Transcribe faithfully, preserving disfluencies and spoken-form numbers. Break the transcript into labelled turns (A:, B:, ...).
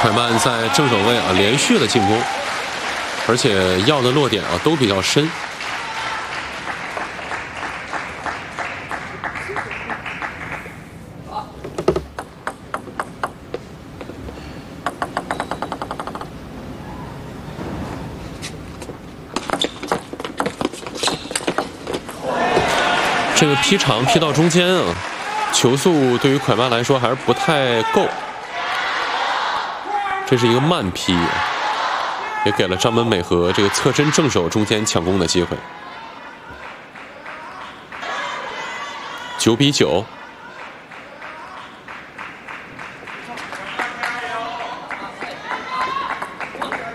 A: 快慢在正手位啊连续的进攻，而且要的落点啊都比较深。这个劈长劈到中间啊，球速对于蒯曼来说还是不太够。这是一个慢劈，也给了张本美和这个侧身正手中间抢攻的机会。九比九。